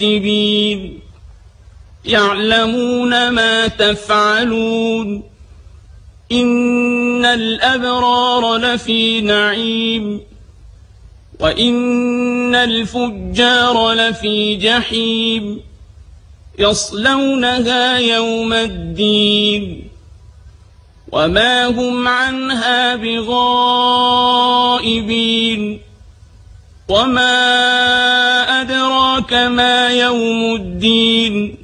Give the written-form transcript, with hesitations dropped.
مكذبين يعلمون ما تفعلون إن الأبرار لفي نعيم وإن الفجار لفي جحيم يصلونها يوم الدين وما هم عنها بغائبين وما أدراك ما يوم الدين